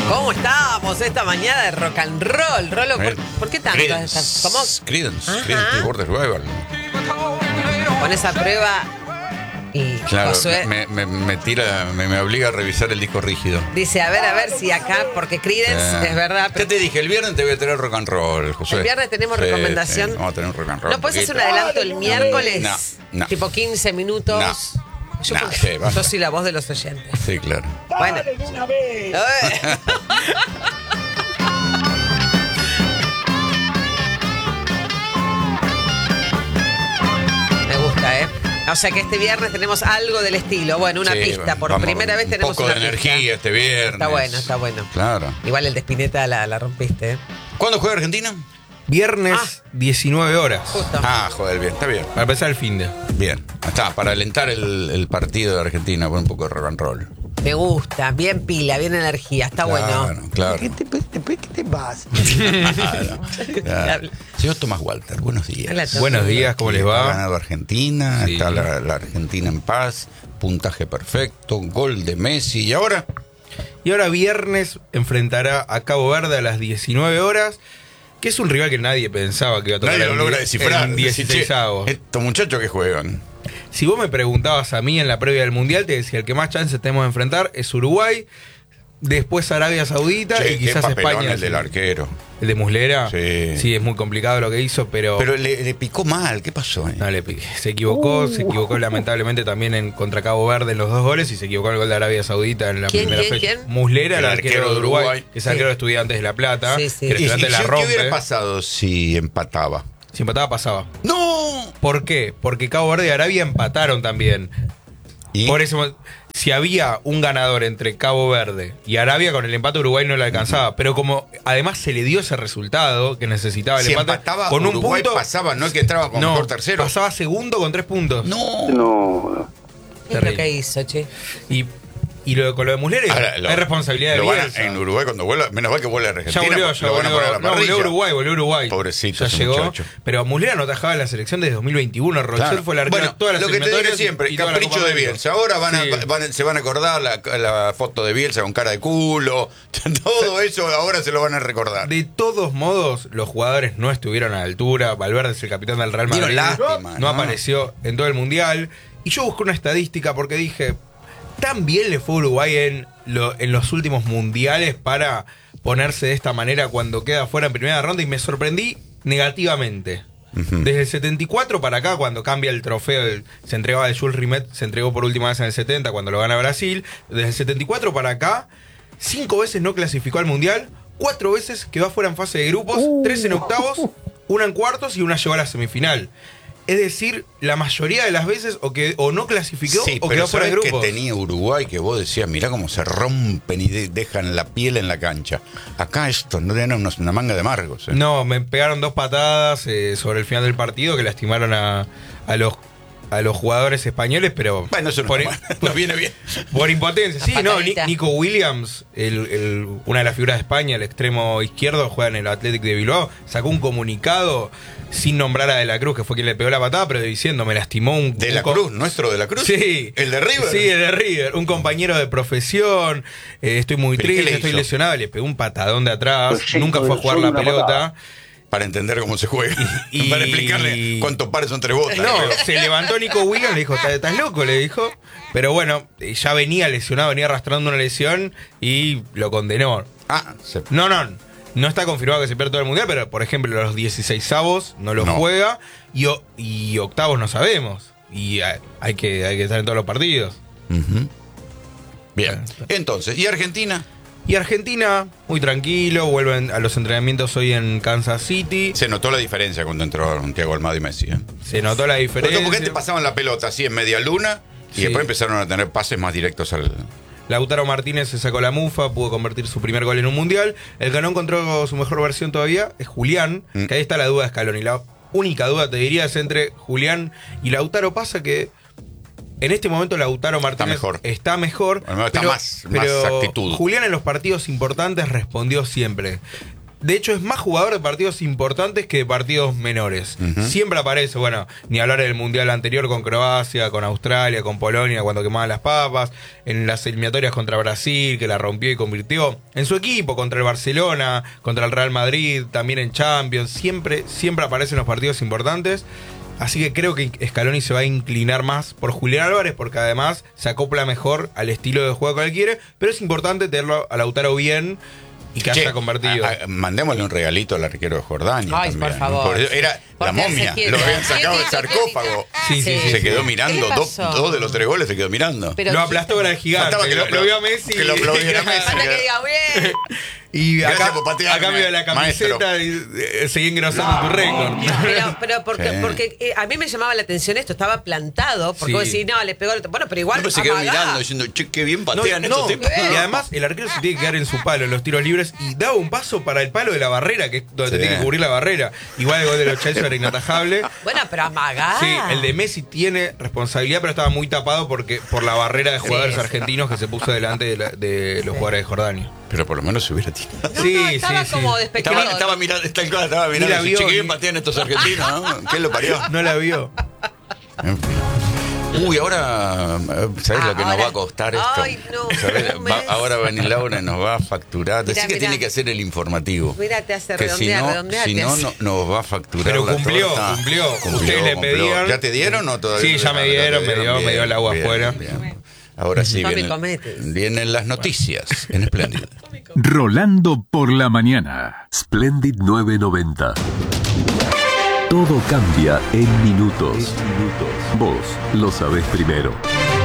¿Cómo estábamos esta mañana de rock and roll? Rolo, ¿por qué tanto? ¿Cómo? Creedence Clearwater Revival. Con esa prueba y Claro, Josué me obliga a revisar el disco rígido. dice, a ver si acá, porque Creedence es verdad. ¿Qué te dije? El viernes te voy a tener rock and roll, José. El viernes tenemos recomendación. Sí, vamos a tener un rock and roll. ¿No puedes hacer un adelanto el miércoles? No. Tipo 15 minutos. Yo, No, porque- sí, yo basta. soy la voz de los oyentes. Sí, claro. Bueno. Me gusta, ¿eh? O sea que este viernes tenemos algo del estilo. Bueno, una Sí, pista. Por vamos, primera vez tenemos un poco una de pista. energía este viernes. Está bueno, está bueno. Claro. Igual el de Spinetta la rompiste, ¿eh? ¿Cuándo juega Argentina? Viernes, 19 horas. Justo. Ah, joder, bien, está bien. Para empezar el fin de. Bien. Está, para alentar el partido de Argentina con un poco de rock and roll. Me gusta. Bien pila, bien energía. Está bueno. Claro. ¿Qué te pasa? Claro. Señor Tomás Walter, buenos días. Hola, Tomás. Buenos días, ¿cómo les Ha va? ganado Argentina, Sí. está la Argentina en paz, puntaje perfecto, gol de Messi. ¿Y ahora? Y ahora viernes enfrentará a Cabo Verde a las 19 horas, que es un rival que nadie pensaba que iba a tocar Nadie lo en logra die- descifrar. en 16avos. Estos muchachos que juegan. Si vos me preguntabas a mí en la previa del Mundial, te decía el que más chances tenemos de enfrentar es Uruguay, después Arabia Saudita Che, y qué quizás papelón España. el del arquero. ¿El de Muslera? Sí. Es muy complicado lo que hizo, pero Le picó mal, ¿qué pasó? no le pique. Se equivocó lamentablemente también contra Cabo Verde en los 2 goles y se equivocó en el gol de Arabia Saudita en la ¿Quién, primera quién, fecha. quién? Muslera, El el arquero de Uruguay, que es Sí. arquero de Estudiantes de La Plata, Sí, sí. que el ¿Y Estudiantes la qué rompe. hubiera pasado si empataba? Si empataba, pasaba. ¡No! ¿Por qué? Porque Cabo Verde y Arabia empataron también. ¿Y? Por eso, si había un ganador entre Cabo Verde y Arabia, con el empate Uruguay no le alcanzaba. Pero como además se le dio ese resultado que necesitaba el Si empate, empataba, con un Uruguay punto pasaba, no es que entraba como mejor tercero. pasaba segundo con 3 puntos. No. No. ¿Qué es lo que hizo, che? Y con lo de Muslera Ahora, es responsabilidad de lo van Bielsa. en Uruguay cuando vuelva, menos mal que vuelve a Ya Argentina. volvió, lo van a poner a la no, parrilla. volvió Uruguay. Pobrecito Ya ese llegó. muchacho. Pero Muslera no atajaba en la selección desde 2021. Rochelle Claro. fue el arquero Bueno, de todas las lo que te dije eliminatorias siempre, y toda la capricho Copa de América. Bielsa. Ahora Sí. se van a acordar la foto de Bielsa con cara de culo. Todo eso ahora se lo van a recordar. De todos modos, los jugadores no estuvieron a la altura. Valverde es el capitán del Real Madrid. Dieron lástima, no ¿no? apareció en todo el Mundial. Y yo busqué una estadística porque dije, ¿tan bien le fue a Uruguay en los últimos mundiales para ponerse de esta manera cuando queda fuera en primera ronda? Y me sorprendí negativamente. Desde el 74 para acá, cuando cambia el trofeo, se entregaba de Jules Rimet, se entregó por última vez en el 70 cuando lo gana Brasil. Desde el 74 para acá, 5 veces no clasificó al Mundial, 4 veces quedó afuera en fase de grupos, 3 en octavos, 1 en cuartos y 1 llegó a la semifinal. Es decir, la mayoría de las veces o no clasificó Sí, o pero quedó fuera de ¿sabés qué grupos. tenía Uruguay? Que vos decías, mirá cómo se rompen y dejan la piel en la cancha. Acá esto no tienen una manga de amargos. No, me pegaron 2 patadas sobre el final del partido que lastimaron a los jugadores españoles, pero Bueno, eso no por, está mal. Nos viene bien. por impotencia. Sí, no, patadita. Nico Williams, una de las figuras de España, el extremo izquierdo, juega en el Athletic de Bilbao, sacó un comunicado sin nombrar a De la Cruz, que fue quien le pegó la patada, pero diciendo, me lastimó un... ¿De la Cruz? ¿Nuestro De la Cruz? Sí. ¿El de River? Sí, el de River. Un compañero de profesión. Estoy muy ¿Pero qué triste, le estoy hizo? lesionado. Le pegó un patadón de atrás. Pues sí, Nunca fue a jugar solo la una pelota. patada. Para entender cómo se juega. Y- Para explicarle cuántos pares son 3 botas. No, se levantó Nico Williams, le dijo, ¿estás loco? Le dijo. Pero bueno, ya venía lesionado, venía arrastrando una lesión y lo condenó. No está confirmado que se pierde todo el Mundial, pero por ejemplo los 16avos no lo juega y octavos no sabemos. Y hay que estar en todos los partidos. Ujú. Bien. Entonces, ¿y Argentina? Y Argentina, muy tranquilo, vuelven a los entrenamientos hoy en Kansas City. Se notó la diferencia cuando entró Thiago Almada y Messi. Se notó la diferencia. Porque antes pasaban la pelota así en media luna y Sí. después empezaron a tener pases más directos al... Lautaro Martínez se sacó la mufa, pudo convertir su primer gol en un mundial. El que no encontró su mejor versión todavía es Julián, que ahí está la duda de Scaloni. La única duda, te diría, es entre Julián y Lautaro. Pasa que en este momento Lautaro Martínez está mejor. Bueno, está más pero actitud. Julián en los partidos importantes respondió siempre. De hecho, es más jugador de partidos importantes que de partidos menores. Siempre aparece, bueno, ni hablar del Mundial anterior con Croacia, con Australia, con Polonia, cuando quemaban las papas, en las eliminatorias contra Brasil, que la rompió y convirtió, en su equipo, contra el Barcelona, contra el Real Madrid, también en Champions, siempre aparece en los partidos importantes. Así que creo que Scaloni se va a inclinar más por Julián Álvarez, porque además se acopla mejor al estilo de juego que él quiere, pero es importante tenerlo a Lautaro bien y que haya convertido. Mandémosle un regalito al arquero de Jordania. Ay, también. por favor. Era Porque la momia, se lo habían quiere. sacado del sarcófago. Sí. Se quedó mirando, ¿Qué le pasó? dos de los 3 goles se quedó mirando. Pero Lo aplastó con el gigante. Faltaba que Lo vio a Messi. que lo aplaudiera Messi. Falta que diga bien. Y Gracias acá, por patearme, a cambio de la camiseta, seguí engrosando tu récord. Pero porque a mí me llamaba la atención esto, estaba plantado, porque Sí. vos decís, no, le pegó el... Bueno, pero igual Después se quedó amagá. mirando diciendo, che, qué bien patean No, estos tipos. y además el arquero se tiene que quedar en su palo en los tiros libres y daba un paso para el palo de la barrera, que es donde Sí. te tiene que cubrir la barrera. Igual el gol de los Chelsea era inatajable. Bueno, pero amagá. Sí, el de Messi tiene responsabilidad, pero estaba muy tapado por la barrera de jugadores Sí. argentinos que se puso delante de los jugadores de Jordania. Pero por lo menos se hubiera tirado. No, Sí, estaba sí, como sí. despectador. Estaba mirando, estaba Ni mirando, la vio, che, qué bien ni- patean estos argentinos, ¿no? ¿Qué lo parió? No la vio. En fin. Uy, ahora, ¿sabes lo que nos ahora- va a costar esto? Ay, no, ¿Sabés? un mes. Ahora va a venir Laura y nos va a facturar. Mirá, Decí que mirá. tiene que hacer el informativo. Mira, te hace Que si redondear, no, redondear. si te no, hace- nos va a facturar Pero la cumplió, torta. cumplió. Ustedes le pedían. ¿Ya te dieron o todavía? Sí, ya me dieron, me dio el agua bien, afuera. bien. Ahora sí Tommy, vienen, comete. vienen las noticias en Splendid. Rolando por la mañana. Splendid 990. Todo cambia en minutos. Vos lo sabés primero.